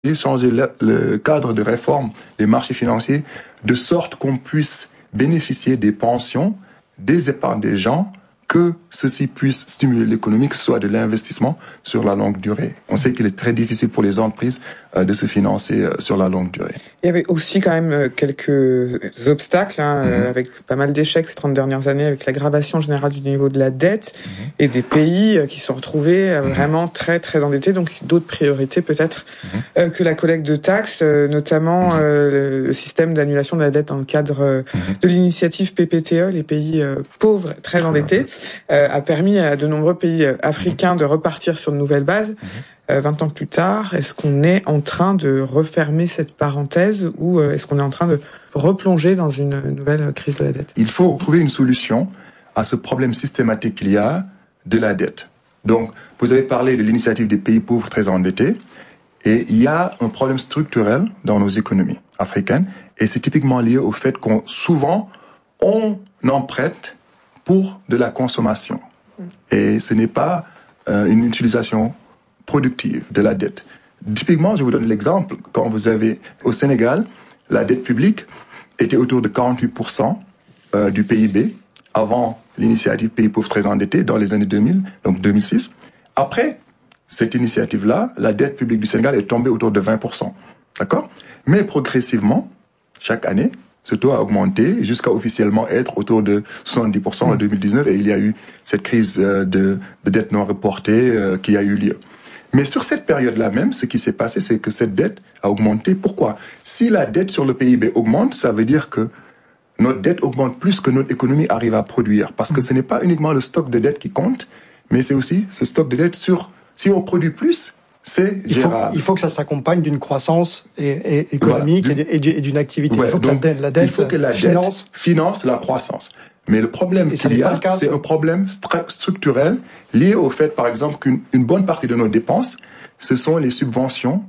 changer le cadre de réforme des marchés financiers de sorte qu'on puisse bénéficier des pensions, des épargnes des gens, que ceci puisse stimuler l'économie, que ce soit de l'investissement sur la longue durée. On sait qu'il est très difficile pour les entreprises de se financer sur la longue durée. Il y avait aussi quand même quelques obstacles, avec pas mal d'échecs ces 30 dernières années, avec l'aggravation générale du niveau de la dette et des pays qui se sont retrouvés vraiment très très endettés, donc d'autres priorités peut-être que la collecte de taxes, notamment le système d'annulation de la dette dans le cadre de l'initiative PPTE, les pays pauvres très endettés, a permis à de nombreux pays africains de repartir sur de nouvelles bases. 20 ans plus tard, est-ce qu'on est en train de refermer cette parenthèse ou est-ce qu'on est en train de replonger dans une nouvelle crise de la dette? Il faut trouver une solution à ce problème systématique qu'il y a de la dette. Donc, vous avez parlé de l'initiative des pays pauvres très endettés, et il y a un problème structurel dans nos économies africaines, et c'est typiquement lié au fait qu'on souvent on emprunte pour de la consommation. Et ce n'est pas une utilisation productive de la dette. Typiquement, je vous donne l'exemple, quand vous avez au Sénégal, la dette publique était autour de 48% du PIB avant l'initiative Pays pauvres très endettés dans les années 2000, donc 2006. Après cette initiative-là, la dette publique du Sénégal est tombée autour de 20%. D'accord ? Mais progressivement, chaque année, ce taux a augmenté jusqu'à officiellement être autour de 70% en 2019 et il y a eu cette crise de dette non reportée qui a eu lieu. Mais sur cette période-là même, ce qui s'est passé, c'est que cette dette a augmenté. Pourquoi ? Si la dette sur le PIB augmente, ça veut dire que notre dette augmente plus que notre économie arrive à produire. Parce que ce n'est pas uniquement le stock de dette qui compte, mais c'est aussi ce stock de dette sur... Si on produit plus, c'est gérable. Il faut que ça s'accompagne d'une croissance économique et d'une activité. Ouais, il faut que la dette finance la croissance. Mais le problème qu'il y a, c'est un problème structurel lié au fait, par exemple, qu'une bonne partie de nos dépenses, ce sont les subventions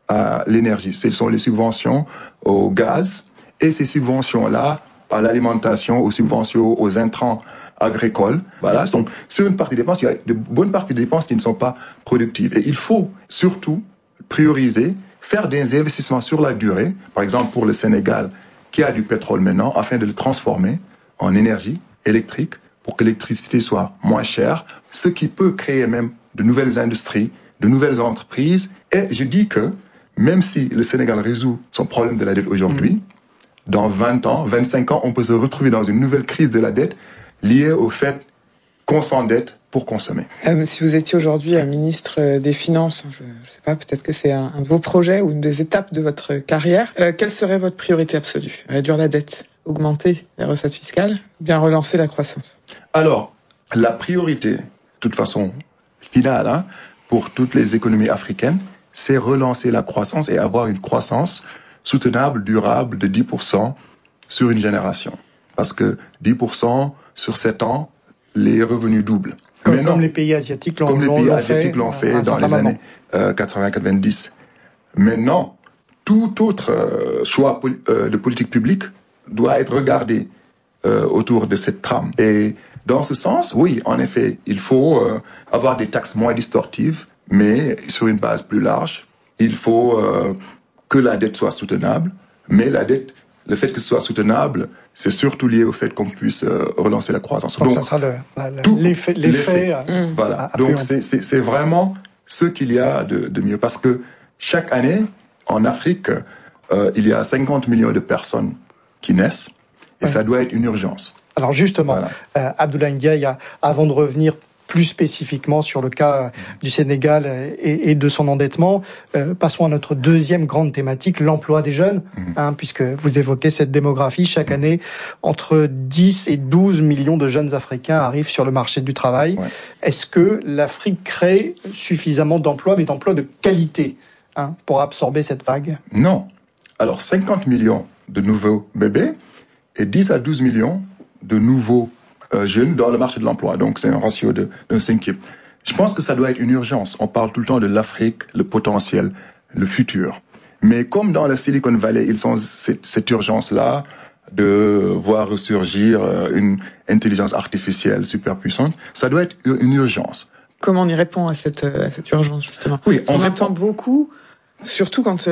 à l'énergie, ce sont les subventions au gaz, et ces subventions-là, à l'alimentation, aux subventions aux intrants agricoles. Voilà. Donc, sur une partie des dépenses, il y a de bonnes parties des dépenses qui ne sont pas productives. Et il faut surtout prioriser, faire des investissements sur la durée, par exemple pour le Sénégal, qui a du pétrole maintenant, afin de le transformer en énergie électrique pour que l'électricité soit moins chère, ce qui peut créer même de nouvelles industries, de nouvelles entreprises. Et je dis que même si le Sénégal résout son problème de la dette aujourd'hui, dans 20 ans, 25 ans, on peut se retrouver dans une nouvelle crise de la dette liée au fait qu'on s'endette pour consommer. Si vous étiez aujourd'hui ministre des Finances, je ne sais pas, peut-être que c'est un de vos projets ou une des étapes de votre carrière, quelle serait votre priorité absolue ? Réduire la dette ? Augmenter les recettes fiscales, bien relancer la croissance? Alors, la priorité, de toute façon, finale, pour toutes les économies africaines, c'est relancer la croissance et avoir une croissance soutenable, durable, de 10% sur une génération. Parce que 10% sur 7 ans, les revenus doublent. Comme les pays asiatiques l'ont fait dans les années 80-90. Maintenant, tout autre choix de politique publique doit être regardé autour de cette trame. Et dans ce sens, oui, en effet, il faut avoir des taxes moins distorsives, mais sur une base plus large. Il faut que la dette soit soutenable, mais la dette, le fait que ce soit soutenable, c'est surtout lié au fait qu'on puisse relancer la croissance. Donc ça sera l'effet. Voilà. Donc c'est vraiment ce qu'il y a de mieux. Parce que chaque année, en Afrique, il y a 50 millions de personnes qui naissent, et ça doit être une urgence. Alors justement, Abdoulaye Ndiaye, avant de revenir plus spécifiquement sur le cas du Sénégal et de son endettement, passons à notre deuxième grande thématique, l'emploi des jeunes, puisque vous évoquez cette démographie. Chaque année, entre 10 et 12 millions de jeunes Africains arrivent sur le marché du travail. Ouais. Est-ce que l'Afrique crée suffisamment d'emplois, mais d'emplois de qualité, pour absorber cette vague? Non. Alors, 50 millions de nouveaux bébés et 10 à 12 millions de nouveaux jeunes dans le marché de l'emploi. Donc, c'est un ratio d'un cinquième. Je pense que ça doit être une urgence. On parle tout le temps de l'Afrique, le potentiel, le futur. Mais comme dans le Silicon Valley, ils ont cette urgence-là de voir ressurgir une intelligence artificielle super puissante, ça doit être une urgence. Comment on y répond à cette urgence, justement? Oui, on entend beaucoup, surtout quand